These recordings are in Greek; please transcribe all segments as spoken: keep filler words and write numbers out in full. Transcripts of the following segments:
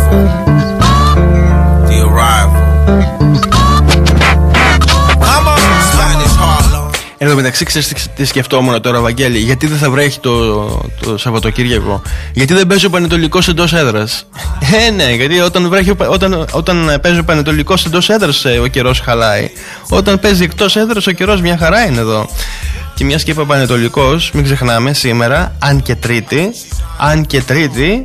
Εν τω μεταξύ, ξέρεις τι σκεφτόμουν τώρα, Βαγγέλη, γιατί δεν θα βρέχει το, το Σαββατοκύριακο? Γιατί δεν παίζει ο Πανετολικός εντός έδρας? Ε, ναι, γιατί όταν, βρέχει, όταν, όταν παίζει ο Πανετολικός εντός έδρας ο καιρός χαλάει. Όταν παίζει εκτός έδρας ο καιρός μια χαρά είναι εδώ. Και μιας και είπα Πανετολικός, μην ξεχνάμε σήμερα, αν και Τρίτη, αν και Τρίτη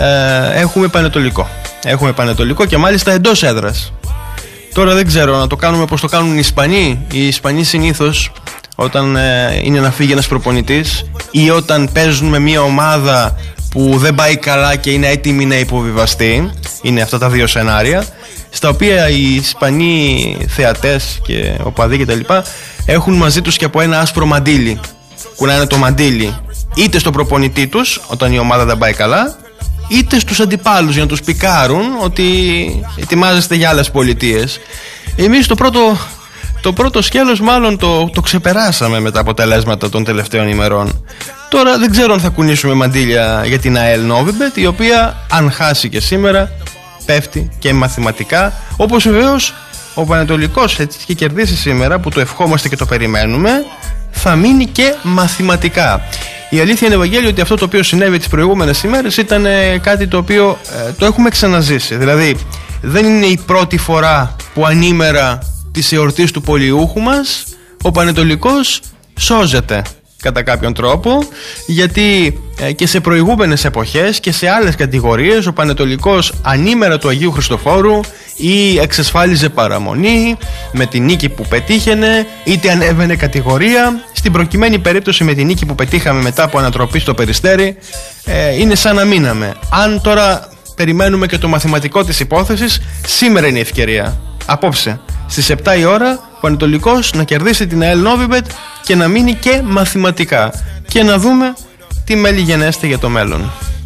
ε, έχουμε Πανετολικό. Έχουμε Πανετολικό και μάλιστα εντός έδρας. Τώρα δεν ξέρω, να το κάνουμε όπως το κάνουν οι Ισπανοί. Οι Ισπανοί συνήθως όταν ε, είναι να φύγει ένας προπονητής ή όταν παίζουν με μια ομάδα που δεν πάει καλά και είναι έτοιμη να υποβιβαστεί, είναι αυτά τα δύο σενάρια, στα οποία οι Ισπανοί θεατές και οπαδοί και τα λοιπά έχουν μαζί τους και από ένα άσπρο μαντίλι. Κουνάνε το μαντίλι είτε στο προπονητή τους όταν η ομάδα δεν πάει καλά, είτε στους αντιπάλους για να τους πικάρουν ότι ετοιμάζεστε για άλλες πολιτείες. Εμείς το πρώτο, το πρώτο σκέλος μάλλον το, το ξεπεράσαμε με τα αποτελέσματα των τελευταίων ημερών. Τώρα δεν ξέρω αν θα κουνήσουμε μαντήλια για την ΑΕΛ Νόβιμπετ, η οποία αν χάσει και σήμερα πέφτει και μαθηματικά, όπως βεβαίως ο Πανετολικός έτσι και κερδίσει σήμερα, που το ευχόμαστε και το περιμένουμε, θα μείνει και μαθηματικά. Η αλήθεια είναι, Ευαγγέλιο, ότι αυτό το οποίο συνέβη τις προηγούμενες ημέρες ήταν ε, κάτι το οποίο ε, το έχουμε ξαναζήσει. Δηλαδή δεν είναι η πρώτη φορά που ανήμερα της εορτής του πολιούχου μας ο Πανετολικός σώζεται κατά κάποιον τρόπο, γιατί ε, και σε προηγούμενες εποχές και σε άλλες κατηγορίες ο Πανετολικός ανήμερα του Αγίου Χριστοφόρου ή εξασφάλιζε παραμονή με την νίκη που πετύχαινε, είτε ανέβαινε κατηγορία. Στην προκειμένη περίπτωση με την νίκη που πετύχαμε μετά από ανατροπή στο Περιστέρι, ε, είναι σαν να μείναμε. Αν τώρα περιμένουμε και το μαθηματικό της υπόθεσης, σήμερα είναι η ευκαιρία. Απόψε στις επτά η ώρα ο Πανετολικός να κερδίσει την ΑΕΛ Νόβιμπετ και να μείνει και μαθηματικά, και να δούμε τι μέλη γενέστε για το μέλλον.